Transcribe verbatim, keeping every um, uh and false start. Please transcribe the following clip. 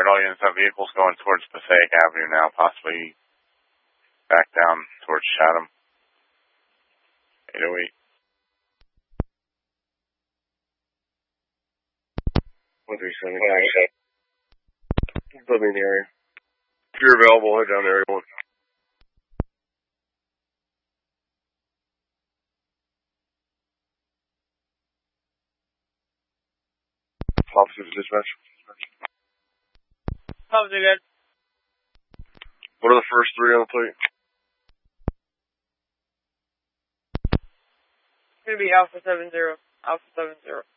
Alright, all units have vehicles going towards Passaic Avenue now, possibly back down towards Chatham. eight oh eight. one three seven. Put me in the area. If you're available, head down to area one. Officer to dispatch. Officer, good. What are the first three on the plate? It's gonna be Alpha seven zero. Alpha seven zero.